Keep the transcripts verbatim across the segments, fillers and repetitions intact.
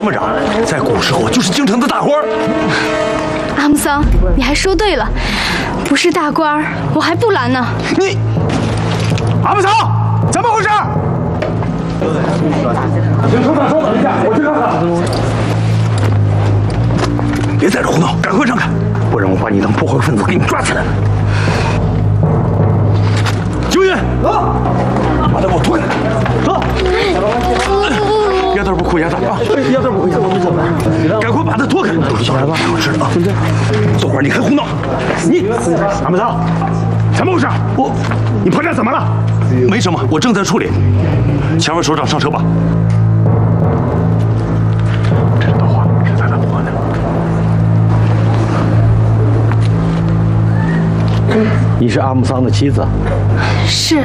参谋长在古时候就是京城的大官。 阿木桑，你还说对了，不是大官，我还不拦呢。 你，阿木桑，怎么回事？京城大稍等一下，我去看看。别在这胡闹，赶快上看，不然我把你当破坏分子给你抓起来了。救援！啊！把他给我拖开！走！丫头不哭，丫头啊！丫头不哭，丫头不哭，赶快把他拖开！都是小孩子，我知道啊。豆花，你还胡闹！你阿木桑，怎么回事？我，你破绽怎么了？没什么，我正在处理。前位首长上车吧。这是豆花，是他老婆呢。 你是阿木桑的妻子？ 是。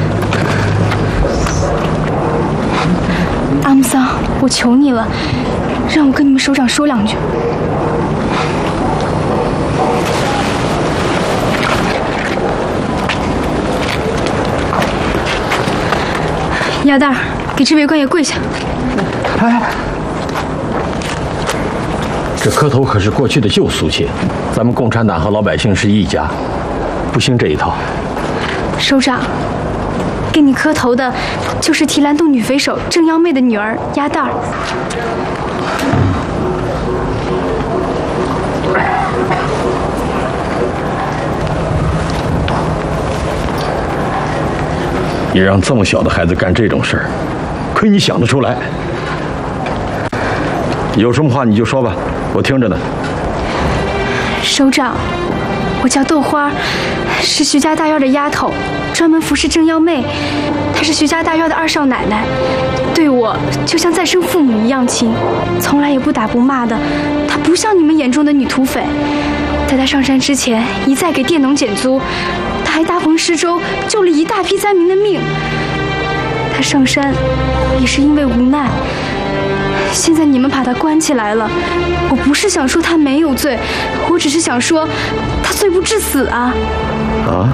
阿木桑，我求你了，让我跟你们首长说两句。鸭蛋儿，给这位官爷跪下。 哎，这磕头可是过去的旧俗气，咱们共产党和老百姓是一家，不兴这一套。 首长，给你磕头的，就是提篮洞女匪首郑幺妹的女儿鸭蛋儿。 你让这么小的孩子干这种事儿，亏你想得出来。有什么话你就说吧，我听着呢。 首长，我叫豆花，是徐家大院的丫头，专门服侍郑幺妹。她是徐家大院的二少奶奶，对我就像再生父母一样亲，从来也不打不骂的。她不像你们眼中的女土匪。在她上山之前，一再给佃农减租，她还搭棚施粥，救了一大批灾民的命。她上山也是因为无奈。现在你们把她关起来了，我不是想说她没有罪，我只是想说她罪不至死啊！ 啊？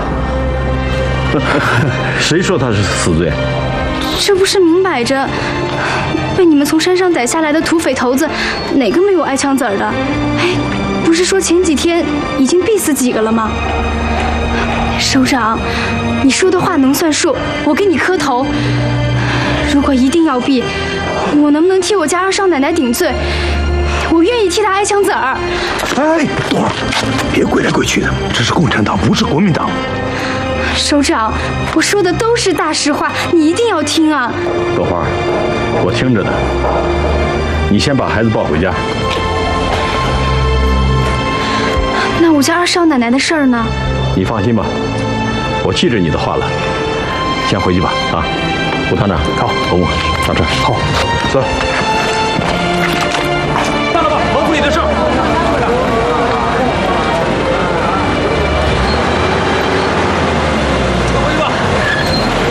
谁说她是死罪？ 这不是明摆着被你们从山上逮下来的土匪头子，哪个没有挨枪子儿的？哎，不是说前几天已经毙死几个了吗？首长，你说的话能算数，我给你磕头。如果一定要毙，我能不能替我家二少奶奶顶罪？我愿意替她挨枪子儿。 哎，豆花，别跪来跪去的，这是共产党，不是国民党。 首长，我说的都是大实话，你一定要听啊！ 豆花，我听着呢。你先把孩子抱回家。 那我家二少奶奶的事儿呢？ 你放心吧，我记着你的话了。先回去吧，啊！吴团长，好，龙武，上车，好，走。